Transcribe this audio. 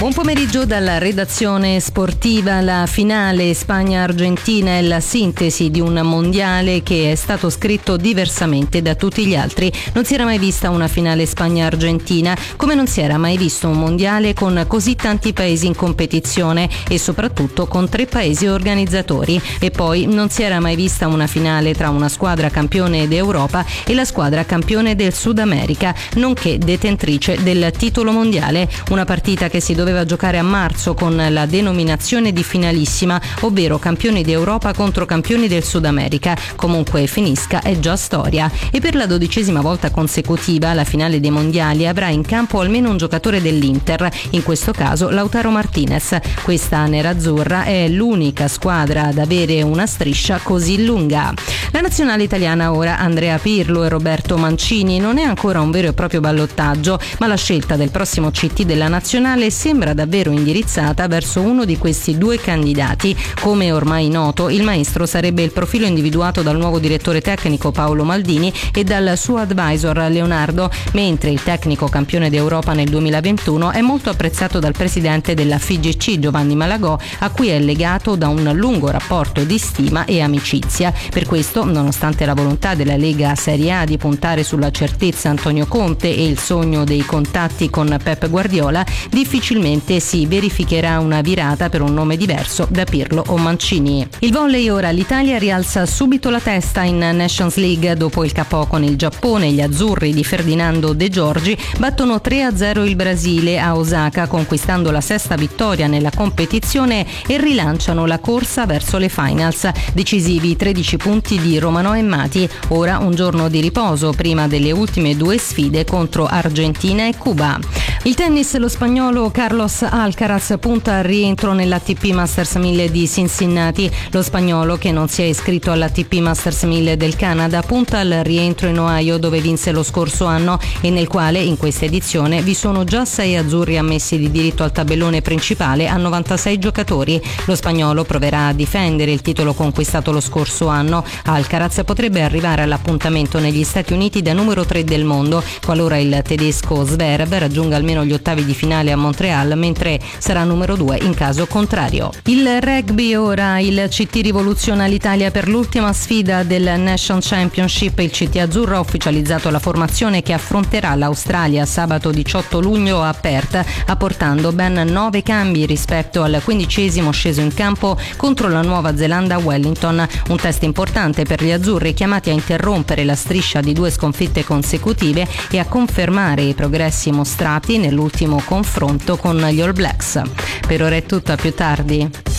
Buon pomeriggio dalla redazione sportiva. La finale Spagna-Argentina è la sintesi di un mondiale che è stato scritto diversamente da tutti gli altri. Non si era mai vista una finale Spagna-Argentina, come non si era mai visto un mondiale con così tanti paesi in competizione e soprattutto con 3 paesi organizzatori. E poi non si era mai vista una finale tra una squadra campione d'Europa e la squadra campione del Sud America, nonché detentrice del titolo mondiale. Una partita che si doveva giocare a marzo con la denominazione di finalissima, ovvero campioni d'Europa contro campioni del Sud America. Comunque finisca è già storia. E per la 12ª volta consecutiva la finale dei mondiali avrà in campo almeno un giocatore dell'Inter, in questo caso Lautaro Martinez. Questa nerazzurra è l'unica squadra ad avere una striscia così lunga. La nazionale italiana ora, Andrea Pirlo e Roberto Mancini, non è ancora un vero e proprio ballottaggio, ma la scelta del prossimo CT della nazionale sembra davvero indirizzata verso uno di questi 2 candidati. Come ormai noto, il maestro sarebbe il profilo individuato dal nuovo direttore tecnico Paolo Maldini e dal suo advisor Leonardo, mentre il tecnico campione d'Europa nel 2021 è molto apprezzato dal presidente della FIGC Giovanni Malagò, a cui è legato da un lungo rapporto di stima e amicizia. Per questo, nonostante la volontà della Lega Serie A di puntare sulla certezza Antonio Conte e il sogno dei contatti con Pep Guardiola, difficilmente si verificherà una virata per un nome diverso da Pirlo o Mancini. Il volley ora, l'Italia rialza subito la testa in Nations League dopo il KO con il Giappone. Gli azzurri di Ferdinando De Giorgi battono 3-0 il Brasile a Osaka, conquistando la 6ª vittoria nella competizione e rilanciano la corsa verso le finals. Decisivi 13 punti di Romano e Mati. Ora un giorno di riposo prima delle ultime 2 sfide contro Argentina e Cuba. Il tennis, lo spagnolo Carlos Alcaraz punta al rientro nell'ATP Masters 1000 di Cincinnati. Lo spagnolo, che non si è iscritto all'ATP Masters 1000 del Canada, punta al rientro in Ohio, dove vinse lo scorso anno e nel quale in questa edizione vi sono già 6 azzurri ammessi di diritto al tabellone principale a 96 giocatori. Lo spagnolo proverà a difendere il titolo conquistato lo scorso anno. Alcaraz potrebbe arrivare all'appuntamento negli Stati Uniti da numero 3 del mondo, qualora il tedesco Zverev raggiunga almeno gli ottavi di finale a Montreal, mentre sarà numero 2 in caso contrario. Il rugby ora, il CT rivoluziona l'Italia per l'ultima sfida del Nation Championship. Il CT azzurro ha ufficializzato la formazione che affronterà l'Australia sabato 18 luglio a Perth, apportando ben 9 cambi rispetto al 15° sceso in campo contro la Nuova Zelanda a Wellington. Un test importante per gli azzurri, chiamati a interrompere la striscia di 2 sconfitte consecutive e a confermare i progressi mostrati nell'ultimo confronto con gli All Blacks. Per ora è tutto, a più tardi.